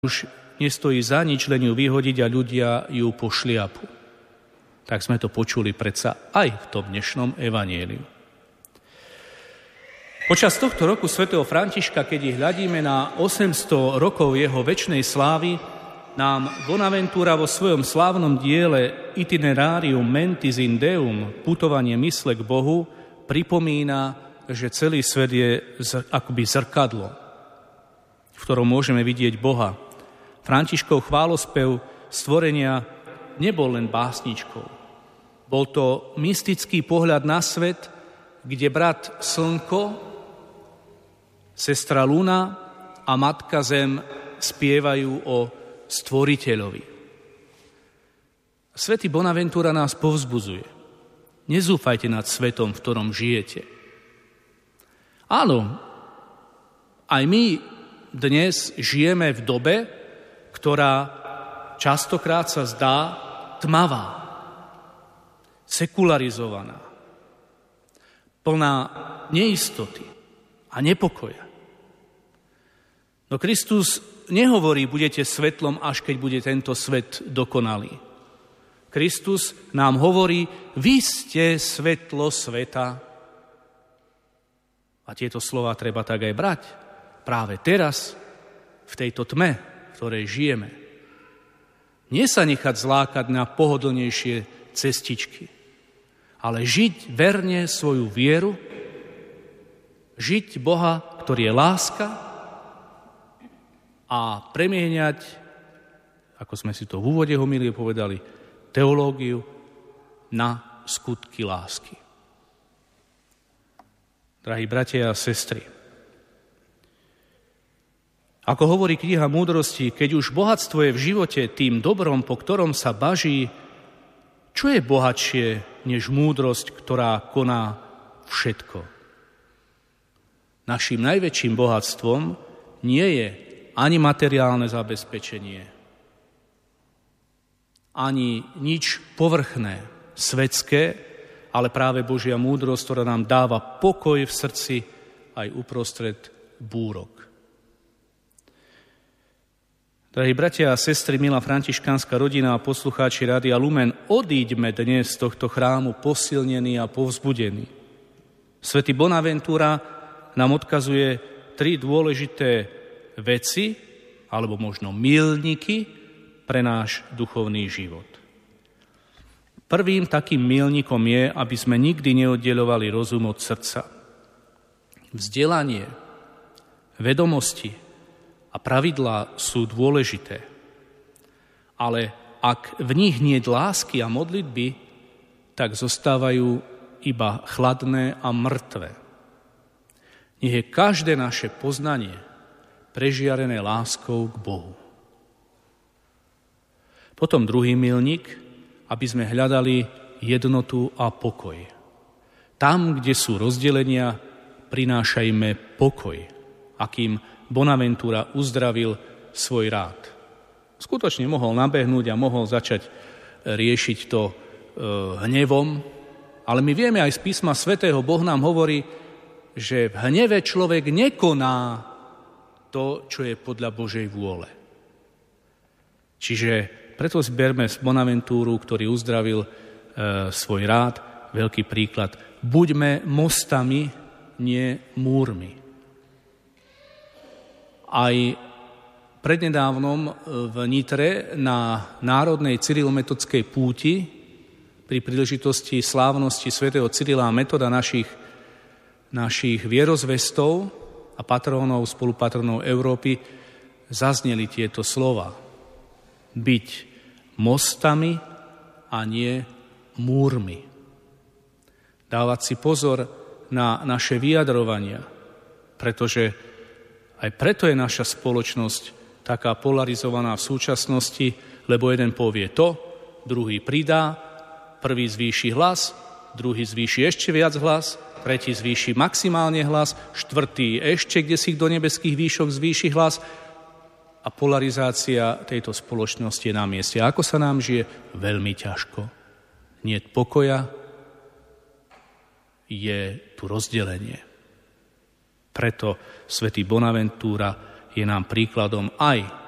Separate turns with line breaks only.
už nestojí za nič len ju vyhodiť a ľudia ju pošliapu. Tak sme to počuli predsa aj v tom dnešnom evanjeliu. Počas tohto roku svätého Františka, keď hľadíme na 800 rokov jeho večnej slávy, nám Bonaventura vo svojom slávnom diele Itinerarium mentis in Deum, putovanie mysle k Bohu, pripomína, že celý svet je akoby zrkadlo, v ktorom môžeme vidieť Boha. Františkov chválospev stvorenia nebol len básničkou. Bol to mystický pohľad na svet, kde brat Slnko, sestra Luna a matka Zem spievajú o Stvoriteľovi. Svätý Bonaventura nás povzbudzuje. Nezúfajte nad svetom, v ktorom žijete. Áno, aj my dnes žijeme v dobe, ktorá častokrát sa zdá tmavá, sekularizovaná, plná neistoty a nepokoja. No Kristus nehovorí, budete svetlom, až keď bude tento svet dokonalý. Kristus nám hovorí, vy ste svetlo sveta. A tieto slova treba tak aj brať. Práve teraz, v tejto tme, v ktorej žijeme. Nie sa nechať zlákať na pohodlnejšie cestičky, ale žiť verne svoju vieru, žiť Boha, ktorý je láska, a premieňať, ako sme si to v úvode homilie povedali, teológiu na skutky lásky. Drahí bratia a sestry, ako hovorí kniha Múdrosti, keď už bohatstvo je v živote tým dobrom, po ktorom sa baží, čo je bohatšie než múdrosť, ktorá koná všetko? Naším najväčším bohatstvom nie je ani materiálne zabezpečenie, ani nič povrchné, svetské, ale práve Božia múdrosť, ktorá nám dáva pokoj v srdci aj uprostred búrok. Drahí bratia a sestry, milá františkánska rodina a poslucháči Rádia Lumen, odíďme dnes z tohto chrámu posilnení a povzbudení. Svätý Bonaventura nám odkazuje 3 dôležité veci, alebo možno milníky pre náš duchovný život. Prvým takým milníkom je, aby sme nikdy neoddeľovali rozum od srdca. Vzdelanie, vedomosti a pravidlá sú dôležité, ale ak v nich nie je lásky a modlitby, tak zostávajú iba chladné a mŕtve. Nech je každé naše poznanie prežiarené láskou k Bohu. Potom druhý milník, aby sme hľadali jednotu a pokoj. Tam, kde sú rozdelenia, prinášajme pokoj, akým Bonaventura uzdravil svoj rád. Skutočne mohol nabehnúť a mohol začať riešiť to hnevom, ale my vieme aj z písma svätého, Boh nám hovorí, že v hneve človek nekoná to, čo je podľa Božej vôle. Čiže preto zberme z Bonaventúru, ktorý uzdravil svoj rád, veľký príklad. Buďme mostami, nie múrmi. Aj prednedávnom v Nitre na Národnej cyrilometodskej púti pri príležitosti slávnosti svätého Cyrila a Metoda našich vierozvestov a patrónov, spolupatrónov Európy zazneli tieto slova. Byť mostami a nie múrmi. Dávať si pozor na naše vyjadrovania, pretože aj preto je naša spoločnosť taká polarizovaná v súčasnosti, lebo jeden povie to, druhý pridá, prvý zvýši hlas, druhý zvýši ešte viac hlas, tretí zvýši maximálne hlas, štvrtý ešte kdesi do nebeských výšok zvýši hlas a polarizácia tejto spoločnosti je na mieste. A ako sa nám žije? Veľmi ťažko. Niet pokoja, je tu rozdelenie. Preto svätý Bonaventura je nám príkladom aj